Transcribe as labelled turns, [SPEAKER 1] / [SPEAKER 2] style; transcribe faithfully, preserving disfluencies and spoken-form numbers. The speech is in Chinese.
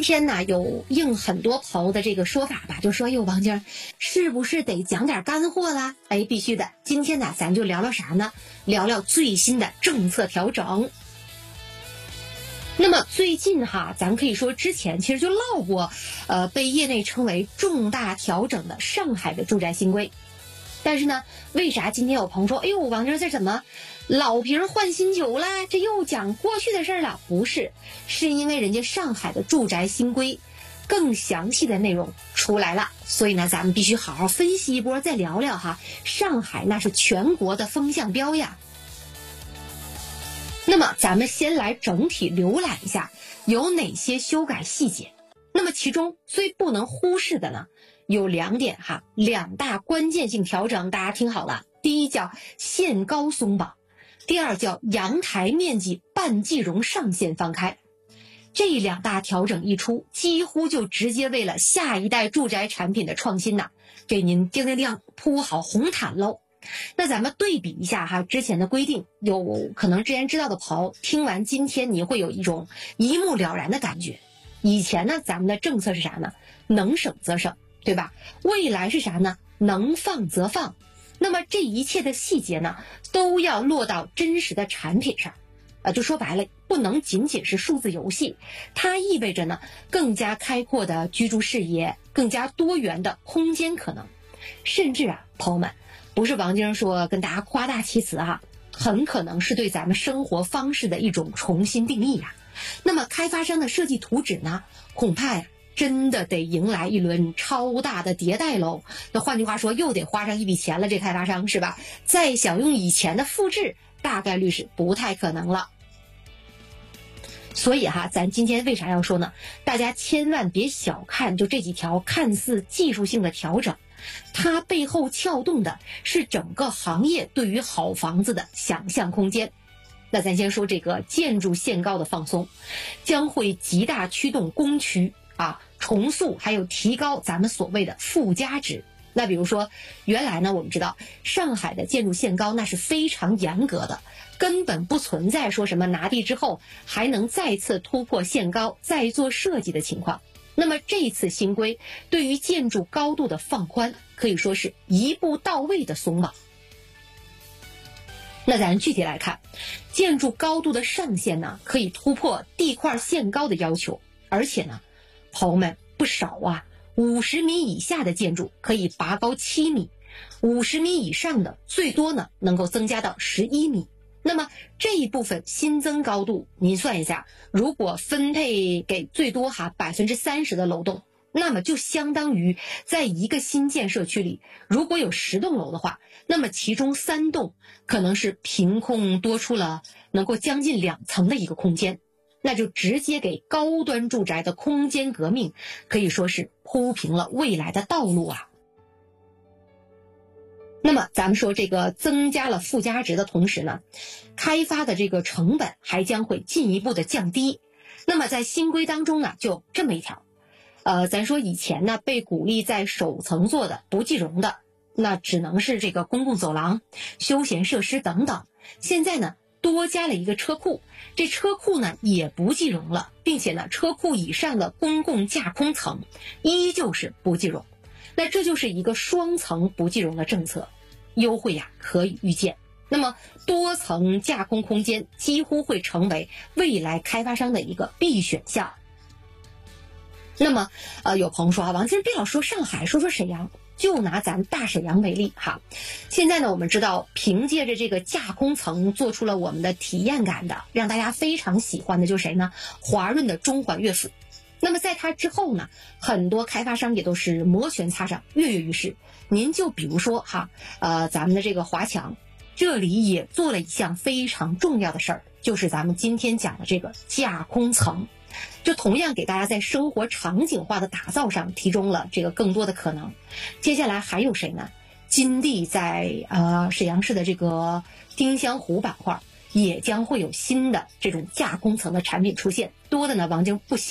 [SPEAKER 1] 天呢有应很多朋友的这个说法吧，就说哟王晶是不是得讲点干货啦？哎，必须的。今天呢咱就聊聊啥呢？聊聊最新的政策调整。那么最近哈，咱可以说之前其实就唠过，呃，被业内称为重大调整的上海的住宅新规。但是呢，为啥今天有朋友说，哎呦，王晶这怎么老瓶换新酒了？这又讲过去的事了？不是，是因为人家上海的住宅新规更详细的内容出来了，所以呢，咱们必须好好分析一波，再聊聊哈。上海那是全国的风向标呀。那么咱们先来整体浏览一下有哪些修改细节。那么其中最不能忽视的呢，有两点哈，两大关键性调整，大家听好了。第一叫限高松绑，第二叫阳台面积半计容上限放开。这两大调整一出，几乎就直接为了下一代住宅产品的创新呐，给您叮叮叮铺好红毯喽。那咱们对比一下哈，之前的规定，有可能之前知道的朋友听完今天你会有一种一目了然的感觉。以前呢咱们的政策是啥呢？能省则省，对吧？未来是啥呢？能放则放。那么这一切的细节呢都要落到真实的产品上啊，就说白了不能仅仅是数字游戏，它意味着呢更加开阔的居住视野，更加多元的空间可能。甚至啊朋友们，不是王晶说跟大家夸大其词啊，很可能是对咱们生活方式的一种重新定义呀。那么开发商的设计图纸呢，恐怕呀真的得迎来一轮超大的迭代喽。那换句话说，又得花上一笔钱了，这开发商是吧？再想用以前的复制，大概率是不太可能了。所以哈，咱今天为啥要说呢？大家千万别小看就这几条看似技术性的调整，它背后撬动的是整个行业对于好房子的想象空间。那咱先说这个建筑限高的放松，将会极大驱动工区啊重塑，还有提高咱们所谓的附加值。那比如说原来呢我们知道上海的建筑限高那是非常严格的，根本不存在说什么拿地之后还能再次突破限高再做设计的情况。那么这次新规对于建筑高度的放宽可以说是一步到位的松绑。那咱具体来看，建筑高度的上限呢可以突破地块限高的要求，而且呢朋友们不少啊，五十米以下的建筑可以拔高七米，五十米以上的最多呢能够增加到十一米。那么这一部分新增高度您算一下，如果分配给最多哈百分之三十的楼栋，那么就相当于在一个新建社区里，如果有十栋楼的话，那么其中三栋可能是凭空多出了能够将近两层的一个空间，那就直接给高端住宅的空间革命可以说是铺平了未来的道路啊。那么咱们说这个增加了附加值的同时呢，开发的这个成本还将会进一步的降低。那么在新规当中呢就有这么一条，呃，咱说以前呢被鼓励在首层做的不计容的，那只能是这个公共走廊、休闲设施等等。现在呢多加了一个车库，这车库呢也不计容了，并且呢车库以上的公共架空层依旧是不计容。那这就是一个双层不计容的政策，优惠呀可以预见。那么多层架空空间几乎会成为未来开发商的一个必选项。那么呃，有朋友说啊，王晶别老说上海，说说沈阳，就拿咱大沈阳为例哈。现在呢我们知道凭借着这个架空层做出了我们的体验感的让大家非常喜欢的就是谁呢？华润的中环乐府。那么在它之后呢，很多开发商也都是摩拳擦掌，跃跃欲试。您就比如说哈，呃，咱们的这个华强，这里也做了一项非常重要的事儿，就是咱们今天讲的这个架空层，就同样给大家在生活场景化的打造上提供了这个更多的可能。接下来还有谁呢？金地在呃沈阳市的这个丁香湖板块也将会有新的这种架空层的产品出现，多的呢王晶不